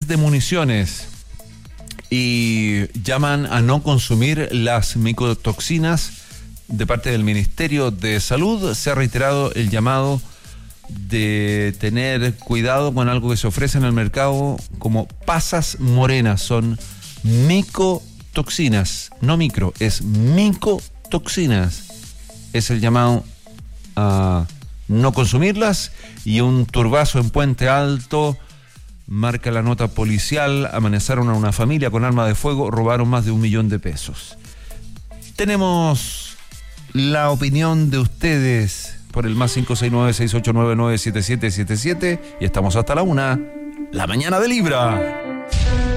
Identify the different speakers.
Speaker 1: de municiones y llaman a no consumir las micotoxinas de parte del Ministerio de Salud. Se ha reiterado el llamado de tener cuidado con algo que se ofrece en el mercado como pasas morenas. Son micotoxinas, no micro, es micotoxinas. Es el llamado a no consumirlas. Y un turbazo en Puente Alto, marca la nota policial, amenazaron a una familia con arma de fuego, robaron más de 1 millón de pesos. Tenemos la opinión de ustedes por el más 569-6899-7777 y estamos hasta la 1, la mañana de Libra.